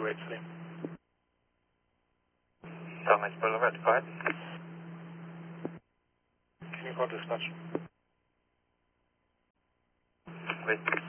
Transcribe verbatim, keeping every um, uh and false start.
two eight, Salim. Talmadge Boulevard, go ahead. Can you call dispatch? Wait.